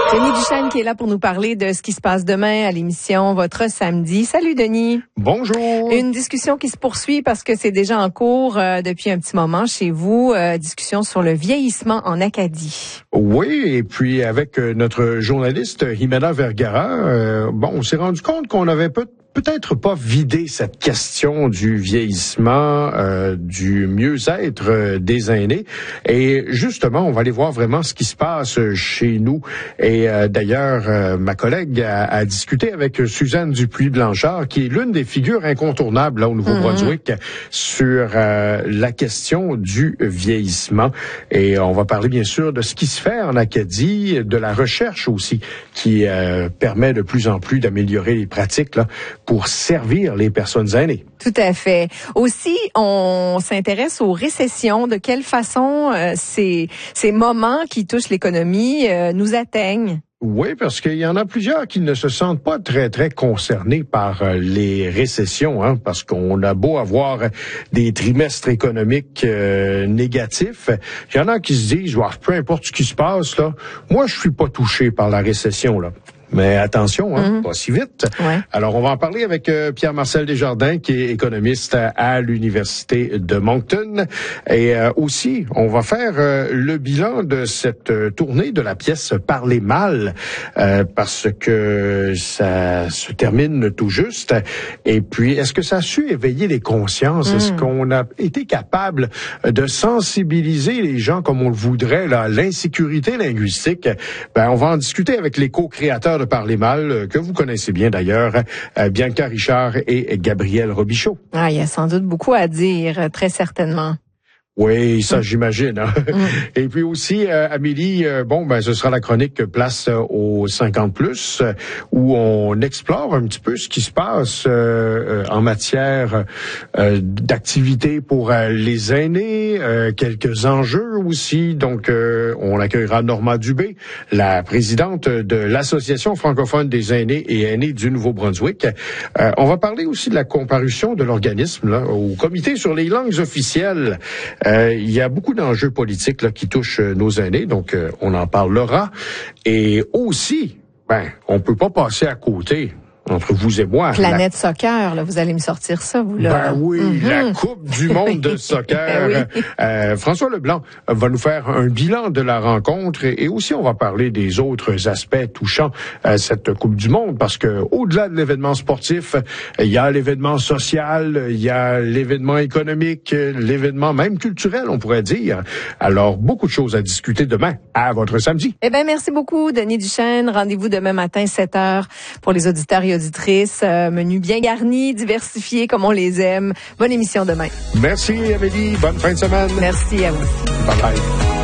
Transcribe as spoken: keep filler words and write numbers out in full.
Denis Duchesne qui est là pour nous parler de ce qui se passe demain à l'émission Votre Samedi. Salut Denis. Bonjour. Une discussion qui se poursuit parce que c'est déjà en cours euh, depuis un petit moment chez vous. Euh, discussion sur le vieillissement en Acadie. Oui, et puis avec euh, notre journaliste Jimena Vergara, euh, bon, on s'est rendu compte qu'on avait peut peut-être pas vidé cette question du vieillissement, euh, du mieux-être euh, des aînés. Et justement, on va aller voir vraiment ce qui se passe chez nous. Et euh, d'ailleurs, euh, ma collègue a, a discuté avec Suzanne Dupuis-Blanchard, qui est l'une des figures incontournables là au Nouveau-Brunswick, mm-hmm. sur euh, la question du vieillissement. Et on va parler bien sûr de ce qui se fait en Acadie, de la recherche aussi, qui euh, permet de plus en plus d'améliorer les pratiques là, pour servir les personnes aînées. Tout à fait. Aussi, on s'intéresse aux récessions. De quelle façon euh, ces, ces moments qui touchent l'économie euh, nous atteignent? Oui, parce qu'il y en a plusieurs qui ne se sentent pas très, très concernés par euh, les récessions, hein, parce qu'on a beau avoir des trimestres économiques euh, négatifs, il y en a qui se disent, wow, peu importe ce qui se passe, là, moi, je suis pas touché par la récession, là. Mais attention, hein, mm-hmm. pas si vite. Ouais. Alors, on va en parler avec euh, Pierre-Marcel Desjardins, qui est économiste à l'Université de Moncton. Et euh, aussi, on va faire euh, le bilan de cette euh, tournée de la pièce Parler mal, euh, parce que ça se termine tout juste. Et puis, est-ce que ça a su éveiller les consciences? Mm. Est-ce qu'on a été capable de sensibiliser les gens comme on le voudrait là, à l'insécurité linguistique? Ben, on va en discuter avec les co-créateurs de Parler mal, que vous connaissez bien d'ailleurs, euh, Bianca Richard et Gabriel Robichaud. Ah, il y a sans doute beaucoup à dire, très certainement. Oui, ça, mm. j'imagine. Hein? Mm. Et puis aussi, euh, Amélie, euh, bon, ben, ce sera la chronique Place euh, aux cinquante plus, euh, où on explore un petit peu ce qui se passe euh, euh, en matière euh, d'activité pour euh, les aînés, euh, quelques enjeux aussi. Donc, euh, on accueillera Norma Dubé, la présidente de l'Association francophone des aînés et aînés du Nouveau-Brunswick. Euh, on va parler aussi de la comparution de l'organisme là, au Comité sur les langues officielles. Euh, il y a beaucoup d'enjeux politiques là, qui touchent euh, nos aînés, donc euh, on en parlera. Et aussi, ben, on peut pas passer à côté, entre vous et moi. Planète la... Soccer, là, vous allez me sortir ça, vous, là. Ben oui, mm-hmm. la Coupe du monde de soccer. oui. euh, François Leblanc va nous faire un bilan de la rencontre et, et aussi on va parler des autres aspects touchant euh, cette Coupe du monde parce que au-delà de l'événement sportif, il y a l'événement social, il y a l'événement économique, l'événement même culturel, on pourrait dire. Alors, beaucoup de choses à discuter demain à votre samedi. Eh bien, merci beaucoup, Denis Duchesne. Rendez-vous demain matin, sept heures, pour les auditeurs et auditrices. Euh, menu bien garni, diversifié comme on les aime. Bonne émission demain. Merci, Amélie. Bonne fin de semaine. Merci à vous. Bye bye.